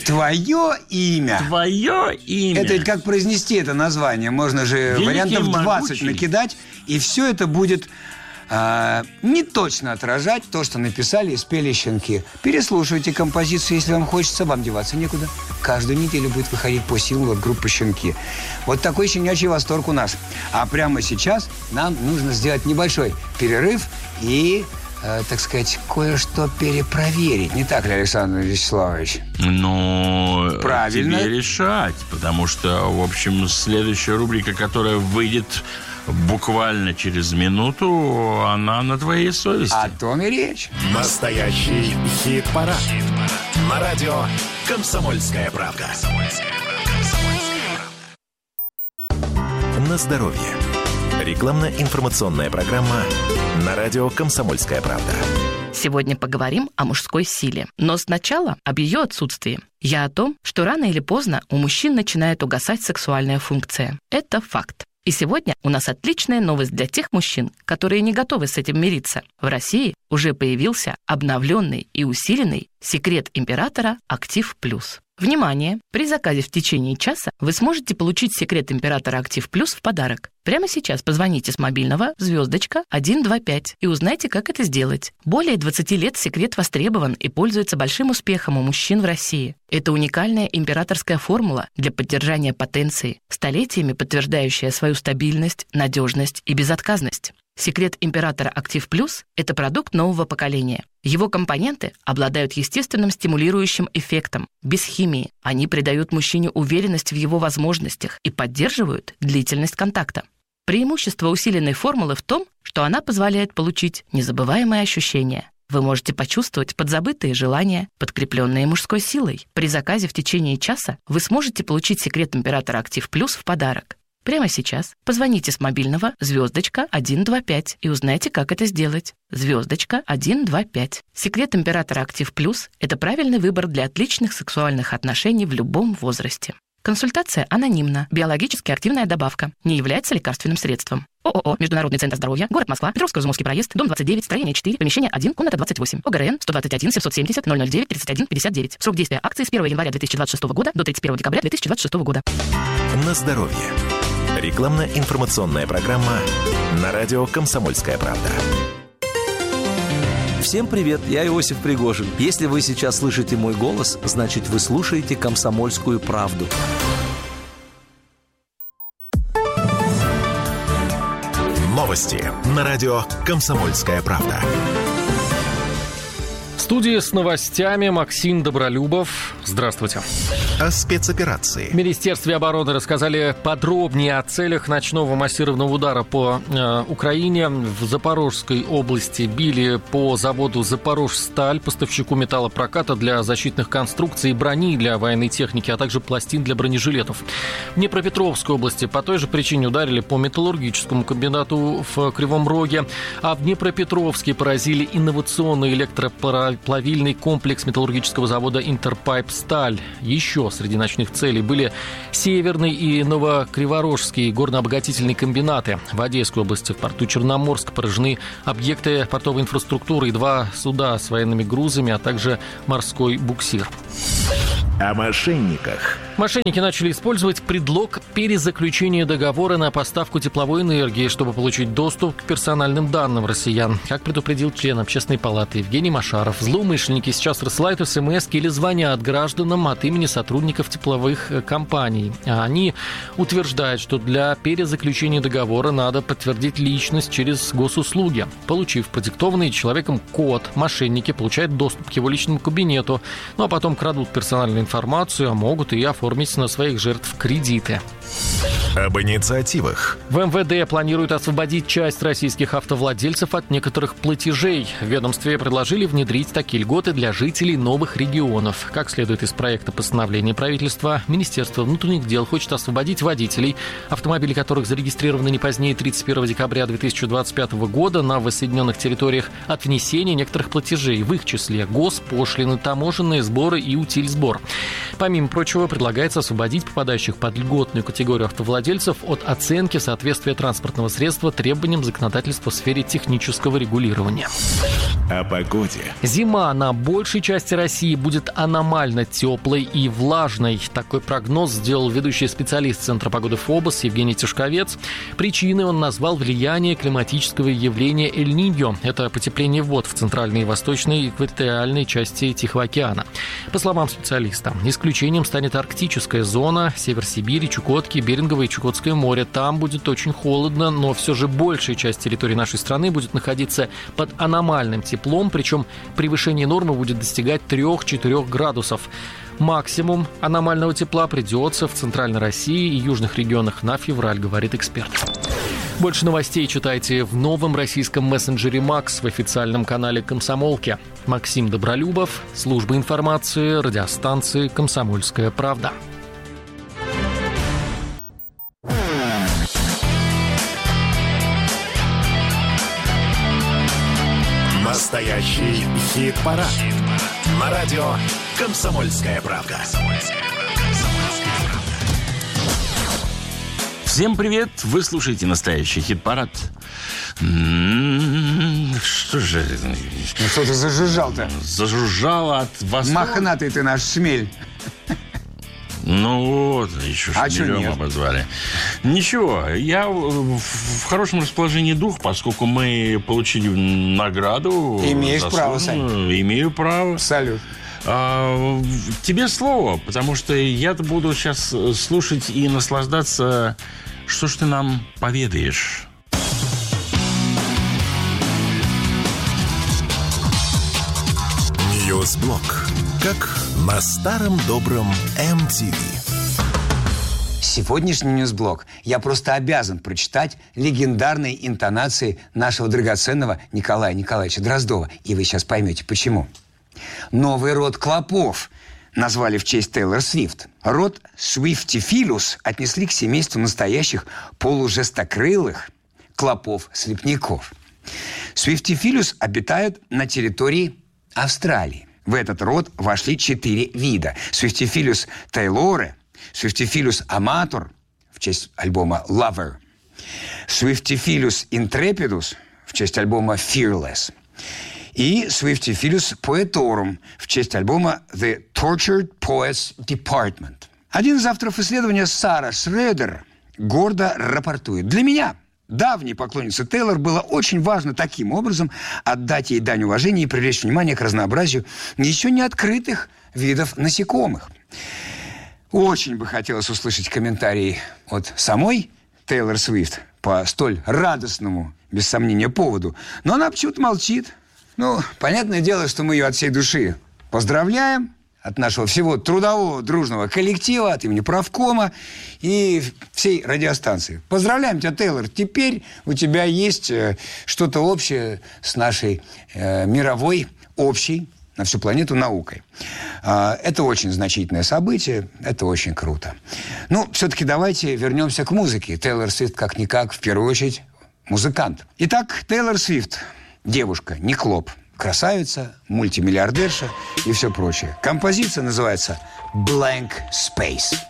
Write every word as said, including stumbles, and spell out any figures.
Твое имя. Твое имя. Это ведь как произнести это название? Можно же Великий, вариантов двадцать могучий. накидать, и все это будет а, не точно отражать то, что написали и спели щенки. Переслушивайте композицию, если вам хочется, вам деваться некуда. Каждую неделю будет выходить по синглу от группы «Щенки». Вот такой щенячий восторг у нас. А прямо сейчас нам нужно сделать небольшой перерыв и... Э, так сказать, кое-что перепроверить. Не так ли, Александр Вячеславович? Ну, правильно. Тебе решать, потому что, в общем, следующая рубрика, которая выйдет буквально через минуту, она на твоей совести. О том и речь. Настоящий хит-парад. Хит-парад. На радио «Комсомольская правда». На здоровье. Рекламно-информационная программа на радио «Комсомольская правда». Сегодня поговорим о мужской силе. Но сначала об ее отсутствии. Я о том, что рано или поздно у мужчин начинает угасать сексуальная функция. Это факт. И сегодня у нас отличная новость для тех мужчин, которые не готовы с этим мириться. В России уже появился обновленный и усиленный секрет императора «Актив Плюс». Внимание! При заказе в течение часа вы сможете получить секрет императора «Актив Плюс» в подарок. Прямо сейчас позвоните с мобильного звездочка один два пять и узнайте, как это сделать. Более двадцати лет секрет востребован и пользуется большим успехом у мужчин в России. Это уникальная императорская формула для поддержания потенции, столетиями подтверждающая свою стабильность, надежность и безотказность. Секрет императора «Актив Плюс» – это продукт нового поколения. Его компоненты обладают естественным стимулирующим эффектом, без химии. Они придают мужчине уверенность в его возможностях и поддерживают длительность контакта. Преимущество усиленной формулы в том, что она позволяет получить незабываемые ощущения. Вы можете почувствовать подзабытые желания, подкрепленные мужской силой. При заказе в течение часа вы сможете получить секрет императора «Актив Плюс» в подарок. Прямо сейчас позвоните с мобильного звездочка один два пять и узнайте, как это сделать. Звездочка один два пять. Секрет императора «Актив Плюс» – это правильный выбор для отличных сексуальных отношений в любом возрасте. Консультация анонимна. Биологически активная добавка. Не является лекарственным средством. ООО «Международный центр здоровья», город Москва, Петровско-Изумовский проезд, дом двадцать девять, строение четыре, помещение один, комната двадцать восемь. ОГРН сто двадцать один семьсот семьдесят ноль ноль девять тридцать один пятьдесят девять. Срок действия акции с первого января две тысячи двадцать шестого года до тридцать первого декабря две тысячи двадцать шестого года. На здоровье. Рекламно-информационная программа на радио «Комсомольская правда». Всем привет, я Иосиф Пригожин. Если вы сейчас слышите мой голос, значит, вы слушаете «Комсомольскую правду». Новости на радио «Комсомольская правда». В студии с новостями Максим Добролюбов. Здравствуйте. О спецоперации. В Министерстве обороны рассказали подробнее о целях ночного массированного удара по э, Украине. В Запорожской области били по заводу «Запорожсталь», поставщику металлопроката для защитных конструкций и брони для военной техники, а также пластин для бронежилетов. В Днепропетровской области по той же причине ударили по металлургическому комбинату в Кривом Роге, а в Днепропетровске поразили инновационный электроплавильный комплекс металлургического завода «Интерпайп-Сталь». Еще среди ночных целей были Северный и Новокриворожский горнообогатительные комбинаты. В Одесской области в порту Черноморск поражены объекты портовой инфраструктуры и два суда с военными грузами, а также морской буксир. О мошенниках. Мошенники начали использовать предлог перезаключения договора на поставку тепловой энергии, чтобы получить доступ к персональным данным россиян. Как предупредил член Общественной палаты Евгений Машаров, злоумышленники сейчас рассылают смс или звонят гражданам от имени сотрудников тепловых компаний. А они утверждают, что для перезаключения договора надо подтвердить личность через госуслуги. Получив продиктованный человеком код, мошенники получают доступ к его личному кабинету, ну а потом крадут персональную информацию, а могут и оформить на своих жертв кредиты. Об инициативах. В эм вэ дэ планируют освободить часть российских автовладельцев от некоторых платежей. В ведомстве предложили внедрить такие льготы для жителей новых регионов. Как следует из проекта постановления правительства, Министерство внутренних дел хочет освободить водителей, автомобили которых зарегистрированы не позднее тридцать первого декабря две тысячи двадцать пятого года на воссоединенных территориях, от внесения некоторых платежей, в их числе госпошлины, таможенные сборы и утильсбор. Помимо прочего, предлагают предлагается освободить попадающих под льготную категорию автовладельцев от оценки соответствия транспортного средства требованиям законодательства в сфере технического регулирования. О погоде. Зима на большей части России будет аномально теплой и влажной. Такой прогноз сделал ведущий специалист Центра погоды ФОБОС Евгений Тишковец. Причиной он назвал влияние климатического явления Эль-Ниньо. Это потепление вод в центральной и восточной экваториальной части Тихого океана. По словам специалиста, исключением станет арктическая зона, север Сибири, Чукотки, Беринговое и Чукотское море. Там будет очень холодно, но все же большая часть территории нашей страны будет находиться под аномальным теплом, причем превышение нормы будет достигать три-четыре градусов. Максимум аномального тепла придется в Центральной России и южных регионах на февраль, говорит эксперт. Больше новостей читайте в новом российском мессенджере «Макс» в официальном канале «Комсомолки». Максим Добролюбов, служба информации, радиостанции «Комсомольская правда». Настоящий хит-парад. Хит на радио «Комсомольская правда». Всем привет! Вы слушаете настоящий хит-парад. М-м-м, что же... Ну что ты зажужжал-то? Зажужжал от восторга. Мохнатый ты наш шмель. Ну вот, еще а шмелем обозвали. Ничего, я в, в хорошем расположении духа, поскольку мы получили награду. Имеешь право, Сань. Имею право. Салют. А, тебе слово, потому что я-то буду сейчас слушать и наслаждаться. Что ж ты нам поведаешь? Ньюсблок. Как на старом добром эм ти ви. Сегодняшний ньюсблок я просто обязан прочитать легендарные интонации нашего драгоценного Николая Николаевича Дроздова. И вы сейчас поймете, почему. Новый род клопов назвали в честь Тейлор Свифт. Род Swiftifilus отнесли к семейству настоящих полужестокрылых клопов-слепняков. Swiftifilus обитают на территории Австралии. В этот род вошли четыре вида. Swiftifilus taylore, Swiftifilus amator в честь альбома Lover, Swiftifilus intrepidus в честь альбома Fearless и Swiftifilus poetorum в честь альбома The Tortured Poets Department. Один из авторов исследования, Сара Шредер, гордо рапортует: «Для меня, давней поклонницы Тейлор, было очень важно таким образом отдать ей дань уважения и привлечь внимание к разнообразию еще не открытых видов насекомых». Очень бы хотелось услышать комментарии от самой Тейлор Свифт по столь радостному, без сомнения, поводу. Но она почему-то молчит. Ну, понятное дело, что мы ее от всей души поздравляем. От нашего всего трудового дружного коллектива, от имени правкома и всей радиостанции. Поздравляем тебя, Тейлор. Теперь у тебя есть э, что-то общее с нашей э, мировой, общей, на всю планету наукой. Э, это очень значительное событие, это очень круто. Ну, все-таки давайте вернемся к музыке. Тейлор Свифт, как-никак, в первую очередь, музыкант. Итак, Тейлор Свифт, девушка, не клоп. Красавица, мультимиллиардерша и все прочее. Композиция называется «Blank Space».